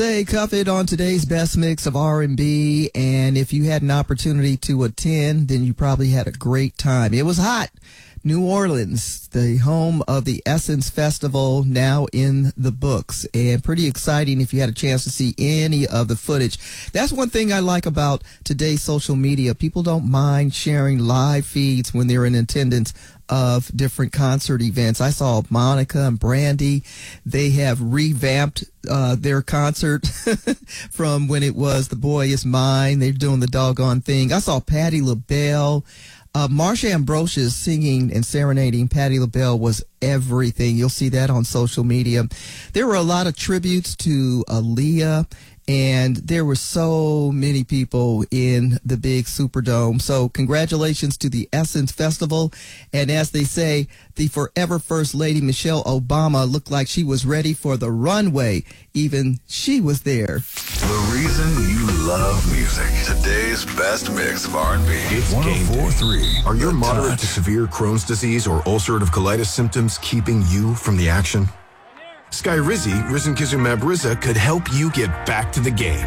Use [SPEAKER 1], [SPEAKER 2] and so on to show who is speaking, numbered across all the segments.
[SPEAKER 1] Hey, Cuffit on today's best mix of R&B, and if you had an opportunity to attend, then you probably had a great time. It was hot. New Orleans, the home of the Essence Festival, now in the books, and pretty exciting if you had a chance to see any of the footage. That's one thing I like about today's social media. People don't mind sharing live feeds when they're in attendance of different concert events. I saw Monica and Brandy. They have revamped their concert from when it was The Boy Is Mine. They're doing the doggone thing. I saw Patti LaBelle. Marsha Ambrosius singing and serenading Patti LaBelle was everything. You'll see that on social media. There were a lot of tributes to Aaliyah, and there were so many people in the big Superdome. So congratulations to the Essence Festival. And as they say, the forever First Lady Michelle Obama looked like she was ready for the runway. Even she was there.
[SPEAKER 2] The reason you love music. Today's best mix of R&B. It's 104.3.
[SPEAKER 3] Are your moderate to severe Crohn's disease or ulcerative colitis symptoms keeping you from the action? Skyrizi, risankizumab Riza, could help you get back to the game.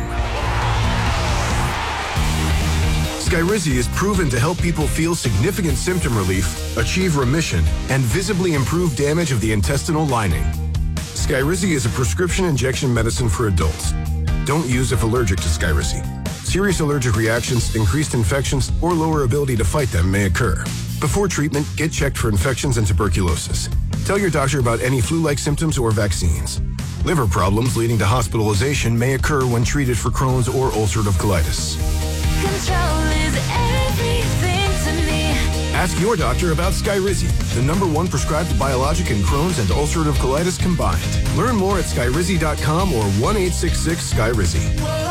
[SPEAKER 3] Skyrizi is proven to help people feel significant symptom relief, achieve remission, and visibly improve damage of the intestinal lining. Skyrizi is a prescription injection medicine for adults. Don't use if allergic to Skyrizi. Serious allergic reactions, increased infections, or lower ability to fight them may occur. Before treatment, get checked for infections and tuberculosis. Tell your doctor about any flu-like symptoms or vaccines. Liver problems leading to hospitalization may occur when treated for Crohn's or ulcerative colitis.
[SPEAKER 4] Control is everything to me.
[SPEAKER 3] Ask your doctor about Skyrizi, the #1 prescribed biologic in Crohn's and ulcerative colitis combined. Learn more at skyrizi.com or 1-866-SKYRIZI.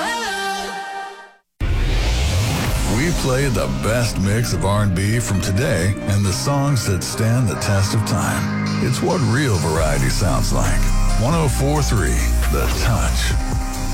[SPEAKER 2] We play the best mix of R&B from today and the songs that stand the test of time. It's what real variety sounds like. 104.3 The Touch.